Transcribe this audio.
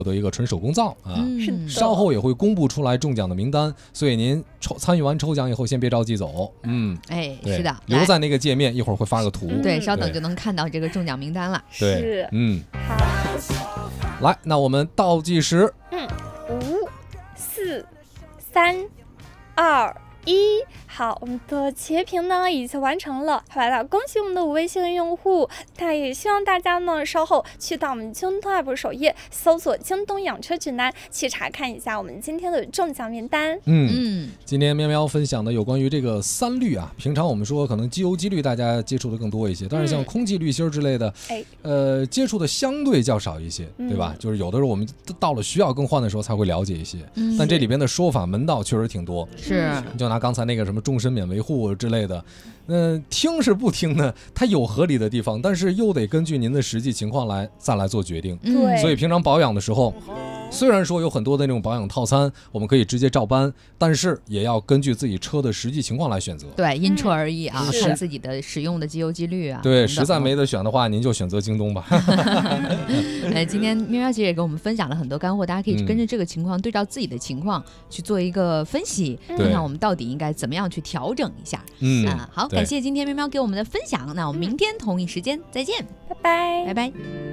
的一个纯手工皂啊， 稍后也会公布出来中奖的名单，所以您参与完抽奖以后，先别着急走， 是的， 留在那个界面，一会儿会发个图， 对，稍等就能看到这个中奖名单了。 对，好，来，那我们倒计时 ，5、4、3、2、1，好，我们的截屏呢已经完成了，好了，恭喜我们的5位幸运用户。那也希望大家呢稍后去到我们京东 APP 首页，搜索京东养车指南，去查看一下我们今天的中奖名单。 今天喵喵分享的有关于这个3滤啊，平常我们说可能机油机滤大家接触的更多一些，但是像空气滤芯之类的，接触的相对较少一些，对吧？就是有的时候我们到了需要更换的时候才会了解一些，但这里边的说法门道确实挺多。 是， 就拿刚才那个什么终身免维护之类的，听是不听呢？它有合理的地方，但是又得根据您的实际情况再来做决定。 对， 所以平常保养的时候，虽然说有很多的那种保养套餐，我们可以直接照搬，但是也要根据自己车的实际情况来选择。 对，因车而异啊，看自己的使用的机油机滤啊。 对，实在没得选的话，您就选择京东吧。 今天喵喵姐也给我们分享了很多干货，大家可以跟着这个情况，对照自己的情况去做一个分析，看看我们到底应该怎么样去调整一下。 好， 感谢今天喵喵给我们的分享，那我们明天同一时间再见， 拜拜， 拜拜。